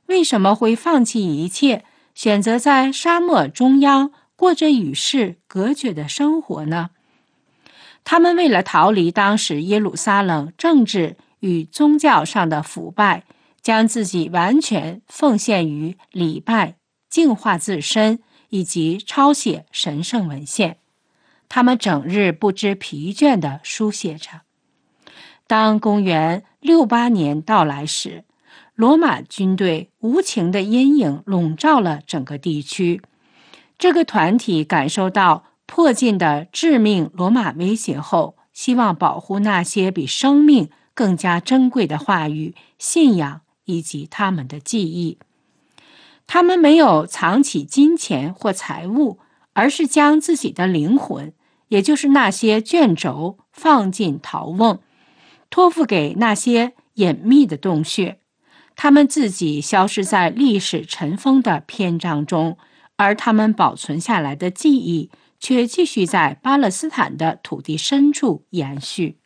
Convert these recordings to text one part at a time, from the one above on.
为什么会放弃一切，选择在沙漠中央过着与世隔绝的生活呢？他们为了逃离当时耶路撒冷政治与宗教上的腐败，将自己完全奉献于礼拜、净化自身以及抄写神圣文献。他们整日不知疲倦地书写着。当公元68年到来时，罗马军队无情的阴影笼罩了整个地区。这个团体感受到迫近的致命罗马威胁后，希望保护那些比生命更加珍贵的话语、信仰以及他们的记忆。他们没有藏起金钱或财物，而是将自己的灵魂，也就是那些卷轴，放进陶瓮，托付给那些隐秘的洞穴。他们自己消失在历史尘封的篇章中，而他们保存下来的记忆却继续在巴勒斯坦的土地深处延续。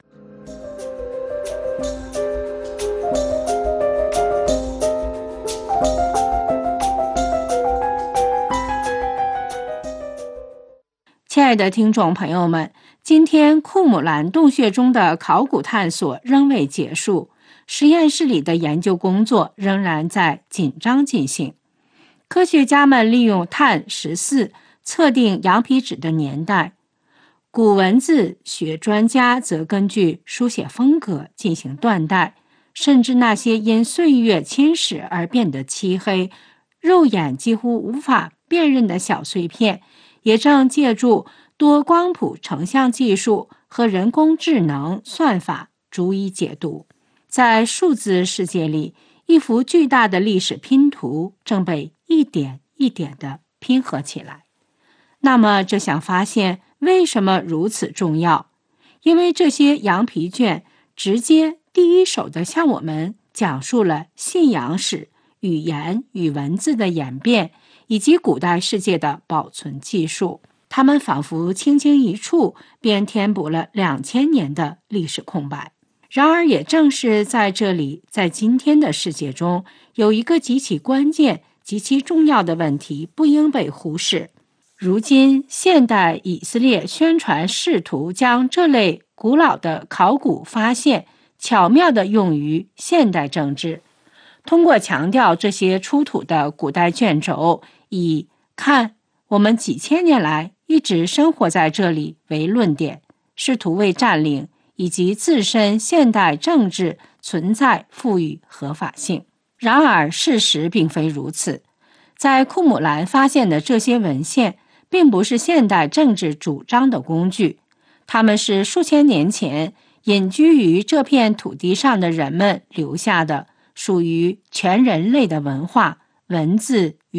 亲爱的听众朋友们，今天库姆兰洞穴中的考古探索仍未结束，实验室里的研究工作仍然在紧张进行。科学家们利用碳14测定羊皮纸的年代，古文字学专家则根据书写风格进行断代，甚至那些因岁月侵蚀而变得漆黑、肉眼几乎无法辨认的小碎片，也正借助多光谱成像技术和人工智能算法逐一解读。在数字世界里，一幅巨大的历史拼图正被一点一点地拼合起来。那么这项发现为什么如此重要？因为这些羊皮卷直接第一手地向我们讲述了信仰史、语言与文字的演变，以及古代世界的保存技术。它们仿佛轻轻一触，便填补了2000年的历史空白。然而也正是在这里，在今天的世界中，有一个极其关键、极其重要的问题不应被忽视。如今，现代以色列宣传试图将这类古老的考古发现巧妙地用于现代政治，通过强调这些出土的古代卷轴以看我们几千年来一直生活在这里为论点，试图为占领以及自身现代政治存在赋予合法性。然而事实并非如此，在库姆兰发现的这些文献并不是现代政治主张的工具，它们是数千年前隐居于这片土地上的人们留下的，属于全人类的文化、文字